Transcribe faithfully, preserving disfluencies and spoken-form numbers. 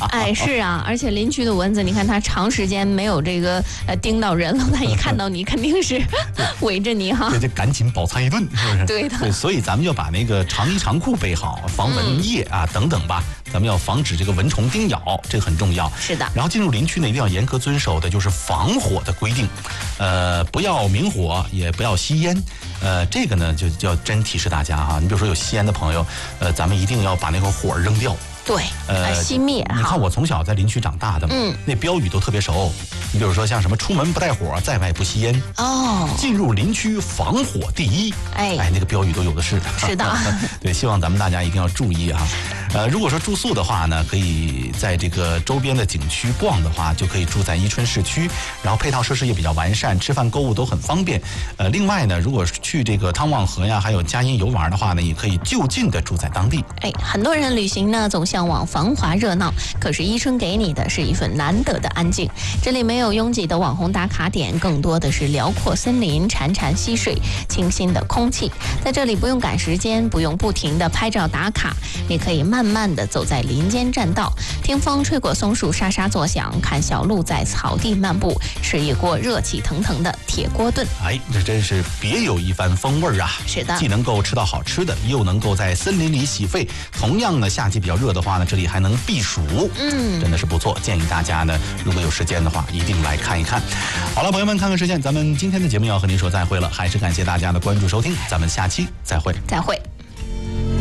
哎，是啊，而且林区的蚊子，你看它长时间没有这个呃叮到人了，它一看到你肯定是围着你哈。 对，这赶紧饱餐一顿，是不是？ 对的。 对，所以咱们要把那个长衣长裤备好，防蚊液啊、嗯、等等吧。咱们要防止这个蚊虫叮咬，这个很重要。 是的。 然后进入林区呢，一定要严格遵守的就是防火的规定，呃，不要明火，也不要吸烟。呃，这个呢就要真提示大家哈，你比如说有吸烟的朋友，呃，咱们一定要把那个火扔掉。 对，呃，熄灭。 你看我从小在林区长大的嘛，嗯，那标语都特别熟。你比如说像什么出门不带火，在外不吸烟。哦。进入林区防火第一。哎哎，那个标语都有的是。 是的。 对，希望咱们大家一定要注意啊。呃，如果说住宿的话呢，可以在这个周边的景区逛的话，就可以住在伊春市区，然后配套设施也比较完善，吃饭购物都很方便。呃，另外呢，如果去这个汤旺河呀，还有嘉荫游玩的话呢，也可以就近的住在当地。 哎，很多人旅行呢总向往繁华热闹，可是伊春给你的是一份难得的安静。这里没有拥挤的网红打卡点，更多的是辽阔森林、潺潺溪水、清新的空气。在这里不用赶时间，不用不停的拍照打卡，你可以慢慢的走在林间栈道，听风吹过松树沙沙作响，看小鹿在草地漫步，吃一锅热气腾腾的铁锅炖。 哎，这真是别有一番风味啊！ 是的， 既能够吃到好吃的，又能够在森林里洗肺。同样呢，夏季比较热的话呢，这里还能避暑，嗯，真的是不错。建议大家呢，如果有时间的话，一定来看一看。好了，朋友们，看看时间，咱们今天的节目要和您说再会了，还是感谢大家的关注收听，咱们下期再会， 再会。